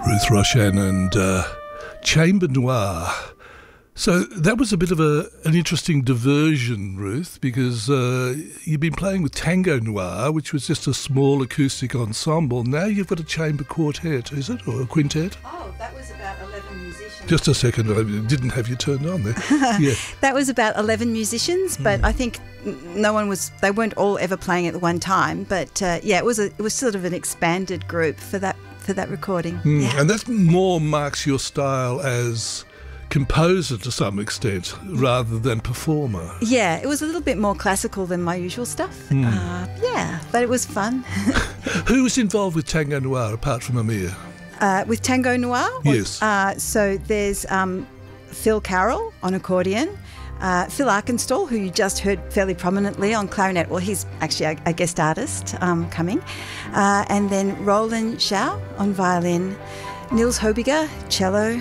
Ruth Roshan and Chamber Noir. So that was a bit of an interesting diversion, Ruth, because you've been playing with Tango Noir, which was just a small acoustic ensemble. Now you've got a chamber quartet, is it, or a quintet? Oh, that was about 11 musicians. Just a second, I didn't have you turned on there. Yeah. That was about 11 musicians, but I think they weren't all ever playing at one time. But it was sort of an expanded group for that recording. Yeah. And that more marks your style as composer to some extent rather than performer. Yeah, it was a little bit more classical than my usual stuff. But it was fun. Who was involved with Tango Noir apart from Amir? With Tango Noir? Yes. So there's Phil Carroll on accordion, Phil Arkenstall, who you just heard fairly prominently on clarinet. Well, he's actually a guest artist coming. And then Roland Zhao on violin, Niels Hobiger, cello,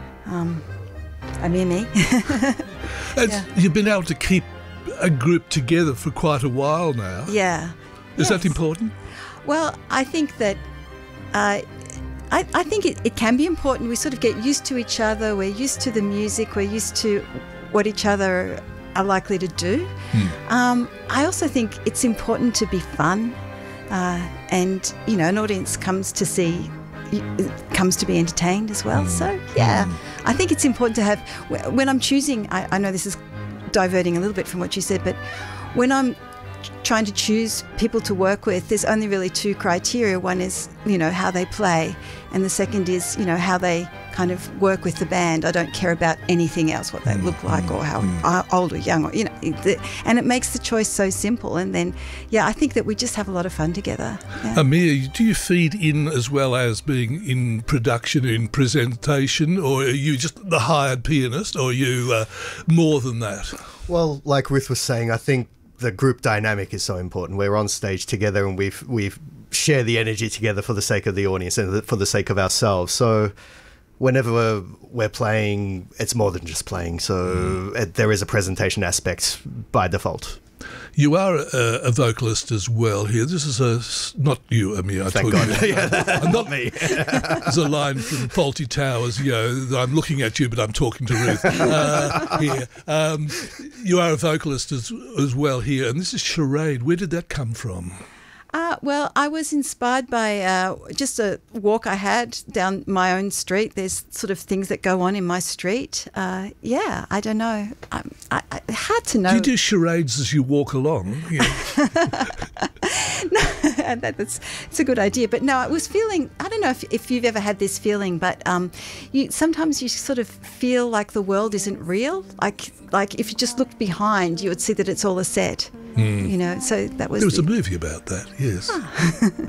me. You've been able to keep a group together for quite a while now. Yeah. Is that important? Well, I think that I think it can be important. We sort of get used to each other. We're used to the music. We're used to what each other are likely to do. I also think it's important to be fun, and an audience comes to be entertained as well. So I think it's important to have, when I'm choosing, I know this is diverting a little bit from what you said, but when I'm trying to choose people to work with, there's only really two criteria. One is, how they play, and the second is, how they kind of work with the band. I don't care about anything else, what they look like or how old or young, or, and it makes the choice so simple. And then, I think that we just have a lot of fun together. Yeah. Amir, do you feed in as well as being in production, in presentation, or are you just the hired pianist, or are you more than that? Well, like Ruth was saying, I think the group dynamic is so important. We're on stage together and we've share the energy together for the sake of the audience and for the sake of ourselves. So whenever we're playing, it's more than just playing. So there is a presentation aspect by default. You are a vocalist as well here. This is not you, Amir. Thank God. Not me. There's a line from Fawlty Towers, that I'm looking at you, but I'm talking to Ruth here. You are a vocalist as well here, and this is Charade. Where did that come from? Well, I was inspired by just a walk I had down my own street. There's sort of things that go on in my street. I don't know. Hard to know. Do you do charades as you walk along? No, it's a good idea. But no, I was feeling, I don't know if you've ever had this feeling, but sometimes you sort of feel like the world isn't real. Like if you just looked behind, you would see that it's all a set. So that was... There was a movie about that, yes.